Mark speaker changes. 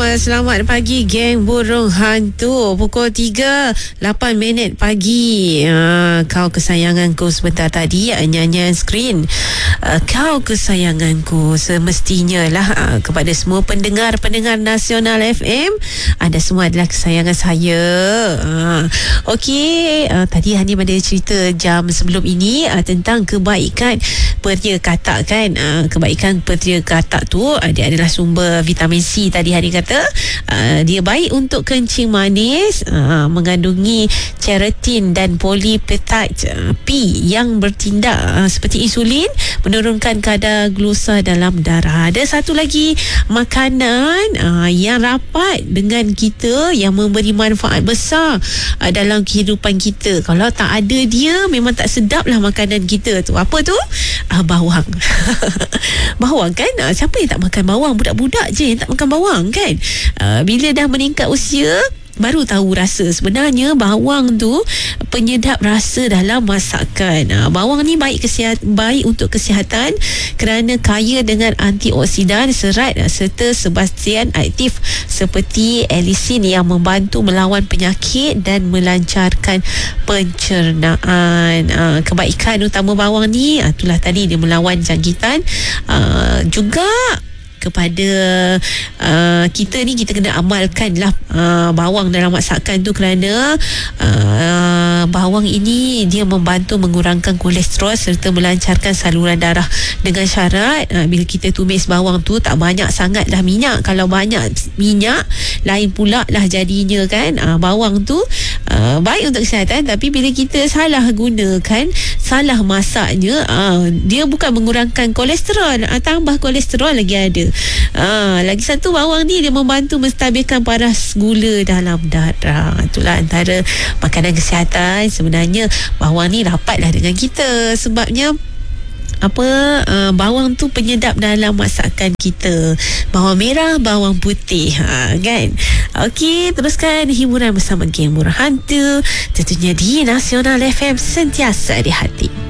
Speaker 1: Selamat pagi geng burung hantu. Pukul 3:08 pagi. Kau kesayanganku sebentar tadi, nyanyian skrin. Kau kesayanganku semestinya lah. Kepada semua pendengar Nasional FM, anda semua adalah kesayangan saya. Okey, tadi Hani ada cerita jam sebelum ini tentang kebaikan peria katak kan. Kebaikan peria katak tu dia adalah sumber vitamin C. Tadi Hani kata dia baik untuk kencing manis, mengandungi keratin dan polipeptide P yang bertindak seperti insulin, menurunkan kadar glukosa dalam darah. Ada satu lagi makanan yang rapat dengan kita, yang memberi manfaat besar dalam kehidupan kita. Kalau tak ada dia, memang tak sedap lah makanan kita tu. Apa tu? Bawang. Bawang kan, siapa yang tak makan bawang? Budak-budak je yang tak makan bawang kan. Bila dah meningkat usia, baru tahu rasa sebenarnya bawang tu penyedap rasa dalam masakan. Bawang ni baik untuk kesihatan kerana kaya dengan antioksidan, serat serta sebastian aktif seperti alisin yang membantu melawan penyakit dan melancarkan pencernaan. Kebaikan utama bawang ni itulah tadi, dia melawan jangkitan. Juga kepada kita ni, kita kena amalkan lah bawang dalam masakan tu, kerana bawang ini dia membantu mengurangkan kolesterol serta melancarkan saluran darah, dengan syarat bila kita tumis bawang tu tak banyak sangat lah minyak. Kalau banyak minyak, lain pula lah jadinya kan. Bawang tu baik untuk kesihatan, tapi bila kita salah gunakan, salah masaknya, dia bukan mengurangkan kolesterol, tambah kolesterol lagi ada. Lagi satu, bawang ni dia membantu menstabilkan paras gula dalam darah. Itulah antara makanan kesihatan. Sebenarnya bawang ni rapatlah dengan kita, sebabnya bawang tu penyedap dalam masakan kita. Bawang merah, bawang putih, kan. Okey, teruskan hiburan bersama geng burung hantu, tentunya di Nasional FM, sentiasa di hati.